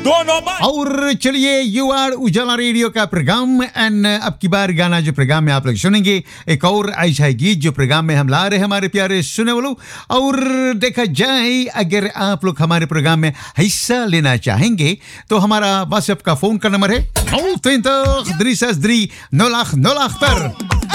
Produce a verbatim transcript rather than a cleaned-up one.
दोनों बार। और चलिए यू आर उजाला रेडियो का प्रोग्राम एंड अब की बार गाना जो प्रोग्राम में आप लोग सुनेंगे एक और ऐसा है गीत जो प्रोग्राम में हम ला रहे हैं हमारे प्यारे सुने वालों। और देखा जाए अगर आप लोग हमारे प्रोग्राम में हिस्सा लेना चाहेंगे तो हमारा व्हाट्सएप का फोन का नंबर है नौ तीन तीन नौ लाख नौ लाख पर